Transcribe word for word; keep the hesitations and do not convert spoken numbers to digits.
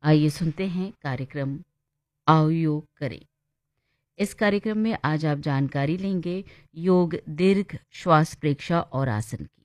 आइए सुनते हैं कार्यक्रम आओ योग करें। इस कार्यक्रम में आज आप जानकारी लेंगे योग दीर्घ श्वास प्रेक्षा और आसन की।